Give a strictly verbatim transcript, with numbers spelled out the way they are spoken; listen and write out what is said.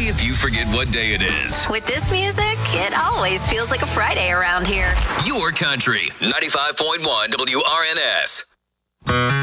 Only if you forget what day it is. With this music, it always feels like a Friday around here. Your country. ninety-five point one W R N S.